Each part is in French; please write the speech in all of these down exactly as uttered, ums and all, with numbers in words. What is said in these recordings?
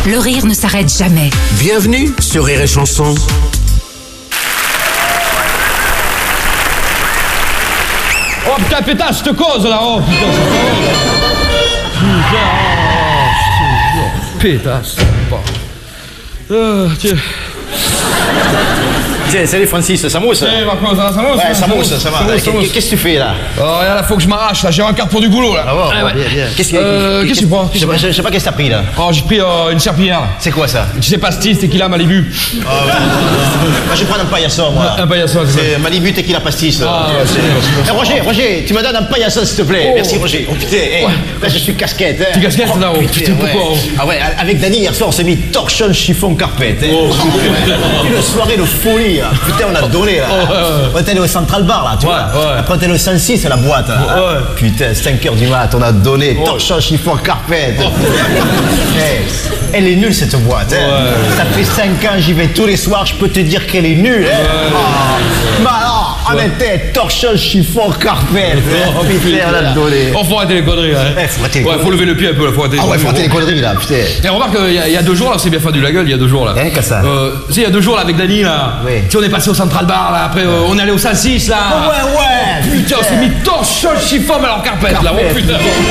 le rire ne s'arrête jamais. Bienvenue sur Rire et Chanson. Oh putain, pétasse, cette cause là, oh putain, putain, pétasse. Euh, tiens. Tiens, salut Francis, ça mousse? Eh, Marco, ça va, ça mousse? Ouais, ça mousse, ça va. Qu'est-ce que tu fais là? Oh, regarde, là, faut que je m'arrache, là, j'ai un quart pour du boulot là. Ah bon, ah, ouais. bien, bien. Qu'est-ce que euh, qu'est-ce que tu prends? Je sais pas, je sais pas qu'est-ce que t'as pris là. Oh, j'ai pris euh, une serpillière là. C'est quoi ça? Tu sais, pastis, tequila, Malibu. Ah ouais. Moi je vais prendre un paillasson moi. Un paillasson, c'est Malibu, tequila, pastis. Ah ouais, c'est... Eh, Roger, Roger, tu me donnes un paillasson s'il te plaît. Oh. Merci Roger. Oh putain, hey, ouais. Là je suis casquette. Hein. Tu casquette là, oh putain, ouais. pourquoi oh. Ah ouais, avec Dany hier soir on s'est mis torchon, chiffon, carpette. Hein. Oh, une soirée de folie là. Putain, on a donné là. Oh, ouais, ouais. On était au Central Bar là, tu ouais, vois. Ouais. Après on était au cent six à la boîte là. Ouais. Putain, cinq heures du mat, on a donné oh. torchon, chiffon, carpette. Oh. Hey, elle est nulle cette boîte. Hein. Ouais. Ça fait cinq ans, j'y vais tous les soirs, je peux te dire qu'elle est nulle. Hein. Ouais. Oh. Bah alors, on ouais. était torchon, chiffon, carpette. Oh, putain, on a donné. Oh, faut arrêter les conneries là. Hein. Eh, faut arrêter les ouais, faut lever le pied un peu là, faut arrêter les ah ouais, faut arrêter les conneries là, putain. Et remarque, il y, y a deux jours là, on s'est bien fendu la gueule, il y a deux jours là. Hein, qu'est-ce ça euh, Tu sais, il y a deux jours là avec Dany là. Oui. Tu sais, on est passé au Central Bar là, après euh, on est allé au cent six là. Oh, ouais, ouais. Putain, on s'est mis torchon, chiffon, alors carpette, carpette là. Oh putain.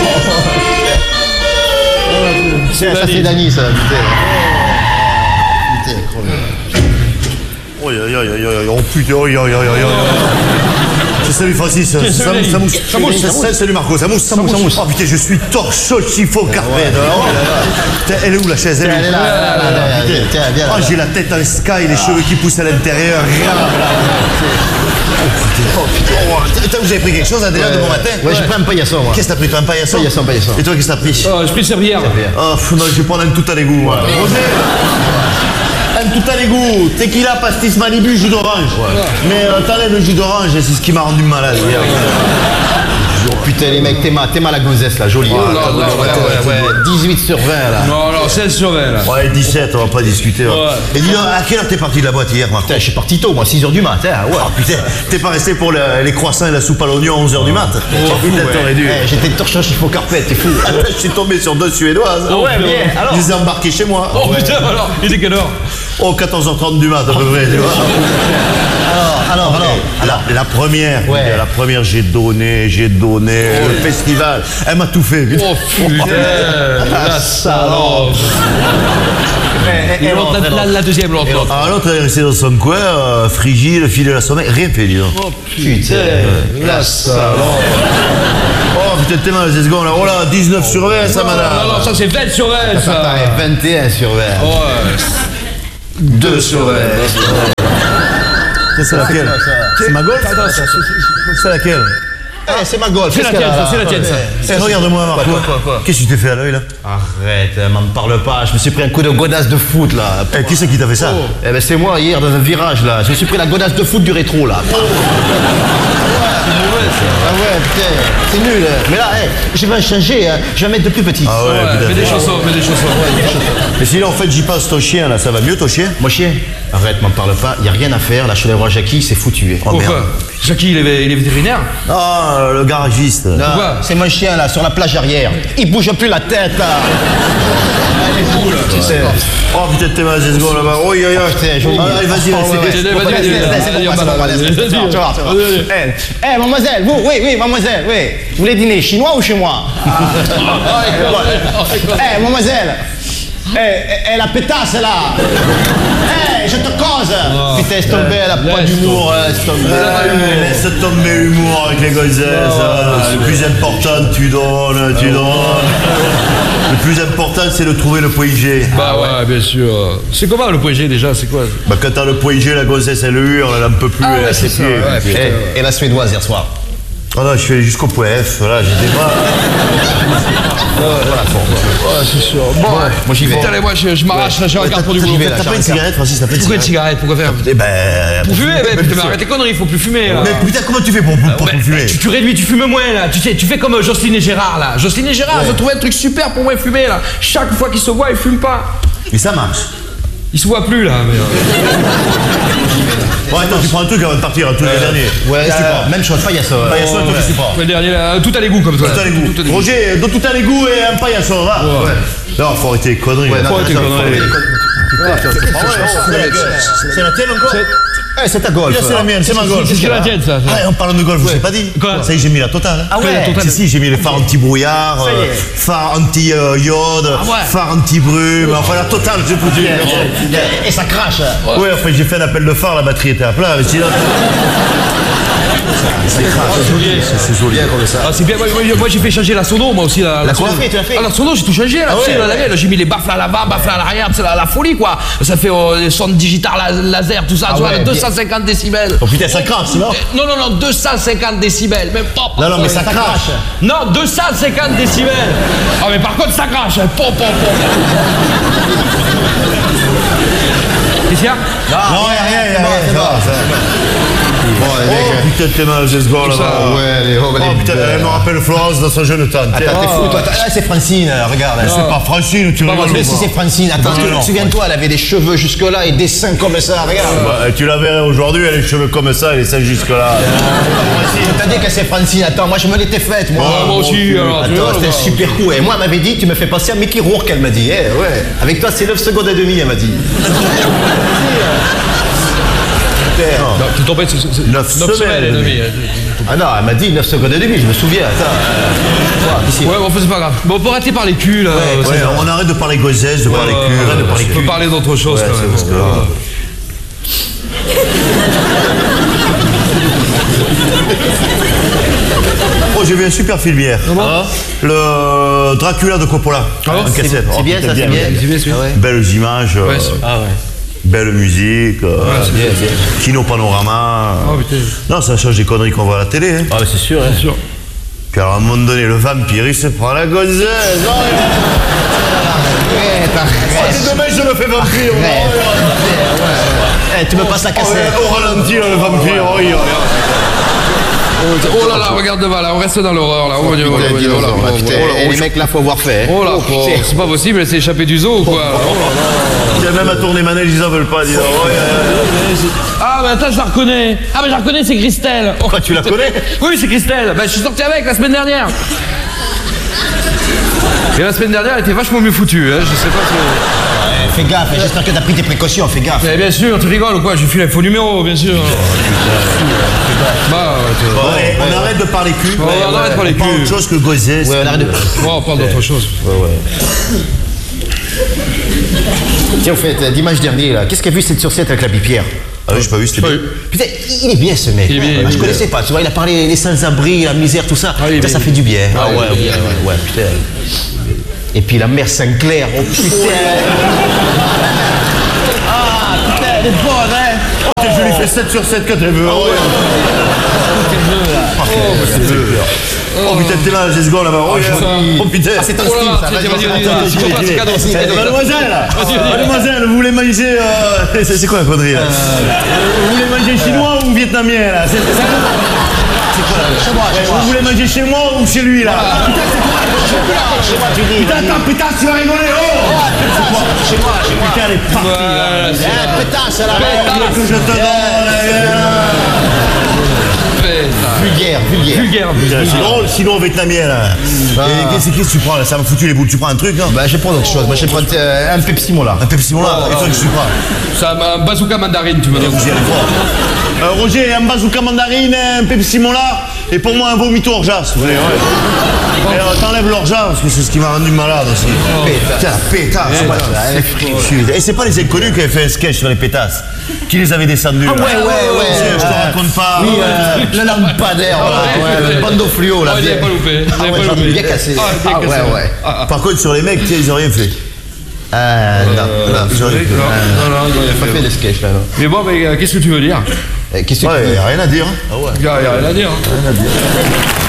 C'est ça, c'est Dany ça, putain. Putain, crevé. Oh, aïe, aïe, aïe, aïe, oh putain, aïe, aïe, aïe, aïe. Salut Francis, ça mousse, ça mousse, ça mousse. Salut Marco, ça mousse, ça mousse. Oh putain, je suis torchon, chiffon, carpette. Putain, elle est où la chaise? Elle est là. Oh, j'ai la tête en sky, les cheveux qui poussent à l'intérieur. Oh putain, vous avez pris quelque chose là, déjà de bon matin? Ouais, j'ai pris un paillasson moi. Qu'est-ce que t'as pris? Toi, un paillasson? Paillasson, paillasson. Et toi, qu'est-ce que t'as pris? Oh, j'ai pris serpillière. Oh, non, je vais prendre un tout à l'égout. Roger, un tout à l'égout, tequila, pastis, Malibu, jus d'orange. Mais euh, t'enlèves le jus d'orange, c'est ce qui m'a rendu malade. Oh putain les mecs, t'es mal, t'es mal la gonzesse là, jolie. Oh, là, là, ouais, ouais, ouais. dix-huit sur vingt là. Non, non, seize sur vingt là. Ouais, dix-sept, on va pas discuter. Ouais. Et dis-donc, à quelle heure t'es parti de la boîte hier, Marco? Putain, je suis parti tôt, moi, six heures du matin. Ouais. Oh putain, t'es pas resté pour le, les croissants et la soupe à l'oignon à onze heures du mat? Oh, putain, t'aurais dû. Hey, j'étais torchon, chiffon, carpette, t'es fou. Je suis tombé sur deux Suédoises. Oh, ouais, bien. Alors. Je les ai embarqués chez moi. Oh ouais. Putain, alors, il était quelle heure? Oh, quatorze heures trente du mat, à peu près, tu vois. Alors, alors, alors. Alors, la première, ouais. la première, j'ai donné, j'ai donné. Oh, le festival, elle m'a tout fait. Oh putain, la salope. Et l'autre, la, la deuxième, l'autre. Ah, l'autre, elle est restée dans son coin, euh, frigide, fil de la sommeil, rien fait, dis donc. Oh putain, la salope. Oh putain, t'es mal, ces secondes là. Oh là, dix-neuf sur vingt, ça, madame. Non, non, ça c'est vingt sur vingt, ça. Ça vingt et un sur vingt. Ouais. deux sur vingt. C'est laquelle? C'est ma golf? C'est laquelle? Eh, c'est ma golf. C'est la tienne, ça, c'est la tienne, ça. Eh, regarde-moi, Marco. Qu'est-ce que tu t'es fait à l'œil, là? Arrête, m'en parle pas. Je me suis pris un coup de godasse de foot, là. Eh, qui c'est qui t'a fait ça? Oh. Eh ben, c'est moi, hier, dans un virage, là. Je me suis pris la godasse de foot du rétro, là. Oh. Ah ouais, putain, c'est nul. Mais là, hey, je vais changer, hein. Je vais mettre de plus petit. Ah ouais, ouais putain. Mets des chaussons, mets des chaussons. Ouais, des chaussons. Mais sinon, en fait, j'y passe ton chien, là. Ça va mieux, ton chien? Mon chien? Arrête, m'en parle pas. Y a rien à faire. Là, je suis allé voir Jackie, c'est foutu. Oh, pourquoi? Jackie, il est, il est vétérinaire? Ah, le garagiste. Pourquoi? C'est mon chien, là, sur la plage arrière. Il bouge plus la tête, là. Elle est cool, là. Oh putain, t'es mal, ces secondes là-bas. Oh, yo, yo. Putain, joli. Allez, vas-y, vas-y. Tu vas, tu vas. Eh, mademoiselle, vous, oui, oui, mademoiselle, oui. Vous voulez dîner chinois ou chez moi? Eh, mademoiselle. Eh, eh, la pétasse, là. Eh, je te cause. Putain, laisse tomber, elle a pas d'humour, laisse tomber. Laisse tomber l'humour avec les gonzesses. Le plus important, tu donnes, tu donnes. Le plus important, c'est de trouver le point G. Bah ouais, bien sûr. C'est comment le point G déjà? C'est quoi? Bah quand t'as le point G, la gonzesse elle hurle, elle en peut plus, elle a ses pieds. Et la suédoise hier soir? Oh non, je suis allé jusqu'au point F, voilà, j'étais pas... Voilà, bon, ouais, c'est sûr. Bon, ouais, moi j'y vais. Allez, moi je, je m'arrache, là, j'ai un quart pour du boulot. T'as pas une cigarette, Francis? T'as pas une Pourquoi une cigarette? Pourquoi faire? Eh ben... Pour fumer, mais putain, arrête tes conneries, faut plus fumer là. Mais putain, comment tu fais pour, pour, pour mais, fumer? tu, tu réduis, tu fumes moins là. Tu sais, tu fais comme Jocelyne et Gérard là. Jocelyne et Gérard, ils ont trouvé un truc super pour moins fumer là. Chaque fois qu'ils se voient, ils fument pas. Mais ça marche. Ils se voient plus là, mais... Bon, attends, tu prends un truc avant de partir, un truc le dernier. Ouais, Qu'est-ce que tu euh, prends même chose, paillasson. Paillasson, toi, qu'est-ce que tu prends Le dernier, là, tout à l'égout comme toi. Tout à l'égout. Tout à l'égout. Roger, donne tout à l'égout et un paillasson, va. Non, faut arrêter les conneries. Ouais, là. non, arrêter les Faut conneries. arrêter. C'est la tienne encore Eh, c'est ta golf. Là, c'est la mienne, c'est ma golf. C'est la tienne, ça. Ah, on parle de golf, je vous ai pas dit. Quoi Ça y est, j'ai mis la totale. Ah ouais. La totale. Si, si, j'ai mis le phare anti-brouillard, Ça y est. euh, phare anti-iode, Ah ouais. phare anti-brume, enfin la totale, j'ai foutu. Et ça crache. Ouais, enfin j'ai fait un appel de phare, la batterie était à plat, mais sinon. C'est joli. C'est joli. comme ça. Ah, c'est bien, moi, moi, moi, j'ai fait changer la sono moi aussi. La, La sono. quoi, tu l'as fait Ah, la sono j'ai tout changé là, Ah tu sais, ouais. là, la vieille, là, j'ai mis les baffles à l'avant, baffles à l'arrière, c'est la, la folie quoi. Ça fait euh, les sons digital la- laser, tout ça, tu vois, ouais, deux cent cinquante décibels. Oh putain, ça crache, non Euh, Non, non, non, deux cent cinquante décibels, même pas. Non, non, mais ça crache. Non, deux cent cinquante décibels. Ah, mais par contre, ça crache. hein. Pom, pom, pom. Qu'est-ce qu'il y a Non, y'a rien, y'a rien. c'est ça bon. va, ça va. Bon, les Oh mecs. putain, t'es mal, j'ai ce gars là-bas. ça. Ouais, les oh, Oh les putain, elle me rappelle Florence dans sa jeune tante. Attends, t'es fou, toi. Là, c'est Francine, regarde. C'est pas Francine, tu rigoles. Mais ou si pas c'est Francine, attends, Non, non, souviens-toi, elle avait des cheveux jusque-là et des seins comme ça, regarde. Bah, tu la verrais aujourd'hui, elle a les cheveux comme ça, elle est celle jusque-là. T'as dit que c'est Francine, attends, moi je me l'étais faite, moi. Ah, moi aussi, alors, tu vois, Attends, c'était bah. super cool. Et moi, elle m'avait dit, tu me fais penser à Mickey Rourke, elle m'a dit. Eh, ouais. Avec toi, c'est neuf secondes et demie, elle m'a dit. Non, tu tombes sur Neuf semaines et et demie. Ah non, elle m'a dit neuf secondes et demie, je me souviens. Attends. Toi, ici. Ouais, bon, c'est pas grave. Bon, on peut arrêter par les culs là. Ouais, c'est- on arrête de parler gossesse, de parler Ouais, cul. ouais, arrête de ouais, parler on peut cul. parler d'autre chose Ouais, quand même. c'est parce bon, que, Oh, j'ai vu un super film hier. Le Dracula de Coppola. Ah bon en C'est cassette. Oh, c'est bien, putain, ça, c'est bien. C'est bien, c'est bien. Ah ouais. Belles images, euh, Ouais, c'est- Ah ouais. belle musique, euh, c'est Bien, bien. Kino Panorama. Oh, putain. Non, ça change des conneries qu'on voit à la télé. Hein. Ah, mais c'est sûr, hein. Sûr. Puis alors, à un moment donné, le vampire, il se prend la gonzesse. Oh, Arrête, arrête. c'est dommage, je le fais vampire. Eh, tu me passes la Oh, cassette. au ralenti, là, le vampire. Oh, il- Oh là là, regarde devant là, on reste dans l'horreur là. Oh, mon Dieu, oh, Putain, mon Dieu, oh là, dinosaure, oh, là, oh, putain. oh là, Et oh, les mecs là, faut avoir fait. hein. Oh là, Oh, oh, putain. c'est pas possible, elle s'est échappée du zoo ou quoi là. Oh là là. Il y a même à tourner manège, ils en veulent pas. Dis donc. Oh, il y a- Ah, mais attends, je la reconnais. Ah, mais je la reconnais, c'est Christelle. Oh, Quoi, tu la connais? Oui, c'est Christelle. Ben, je suis sorti avec la semaine dernière. Et la semaine dernière, elle était vachement mieux foutue. Hein. Je sais pas si. Fais gaffe, j'espère que t'as pris tes précautions, fais gaffe. Mais bien sûr, tu rigoles ou quoi? J'ai filé un faux numéro, bien sûr. Bah, ouais, tu- Bon, eh, on arrête de parler cul. Ouais, on arrête de parler On parle cul. autre chose que gossesse. Ouais, on arrête de. Bon, on parle d'autre chose. Tiens, au fait, dimanche dernier, là, qu'est-ce qu'a vu cette sur sept avec l'abbé Pierre? Ah oui, j'ai pas vu, c'était Pas bien. eu. Putain, il est bien ce mec. Il est bien, Ah, il est je bien. connaissais pas, tu vois, il a parlé des sans-abri, la misère, tout ça. Ah, il est Putain, bien. ça fait du bien. Ah, Ah ouais, il est ouais, bien. ouais, ouais, putain. Et puis la mère Sinclair, oh putain. Ah, putain, elle est bonne, hein. Oh, je lui fais sept sur sept quand elle veut. Oh, oh putain, t'es là, j'ai ce gars là-bas. Oh, joli. oh putain. Ah, c'est ton Oh là style, là, ça. tiens, Vas-y, vas-y, vas-y, vas-y, attends, vas-y, je c'est vais pas, te c'est dire. cadeau, c'est Eh, cadeau. Mademoiselle, Vas-y, vas-y. mademoiselle, vous voulez manger. euh, C'est c'est quoi la connerie là Vous voulez manger chinois ou vietnamien là C'est c'est quoi Chez moi, chez moi. Vous voulez manger chez moi ou chez lui là Chez moi, tu dis. Putain, attends, putain, tu vas rigoler. Oh Chez moi, chez moi. Putain, elle est partie là. Voilà, c'est Eh, pétasse, là. Que je te donne. Putain. Vulgaire, vulgaire. Vulgaire. C'est drôle, sinon vietnamien là. Et Qu'est-ce qu'est-ce que tu prends là Ça m'a foutu les boules. Tu prends un truc, non Bah, je vais prendre autre chose. Moi, je vais prendre euh, un Pepsi Mola. Un Pepsi Mola. Et toi, qu'est-ce que tu prends Ça m'a un bazooka mandarine, tu me donnes. Vous y allez fort. Euh, Roger, un bazooka mandarine, un Pepsi Mola, et pour moi un vomito orgeat, vous voulez, ouais. Et, euh, t'enlèves l'orgeat, parce que c'est ce qui m'a rendu malade aussi. Putain, la pétasse, ouais, elle est friche. Et c'est pas les inconnus qui avaient fait un sketch sur les pétasses, qui les avaient descendus. Ah, là. ouais, ouais, ouais. Je te raconte pas. Oui, euh, le lampadaire, là, ouais, ouais, le bandeau fluo, là. Oh, il bien. avait pas loupé. Ah Il avait ouais, pas j'en ai loupé. bien cassé. Ah, bien Ah, cassé. ouais, ouais. Par contre, sur les mecs, tu sais, ils ont rien fait. Ah, non, non, Ils ont rien fait. Non, non, non, il a pas fait de sketch, là, non. Mais bon, mais euh, qu'est-ce que tu veux dire? Eh, Qu'est-ce que tu Ouais, dis y a rien à dire. hein. Il n'y a rien à dire. hein.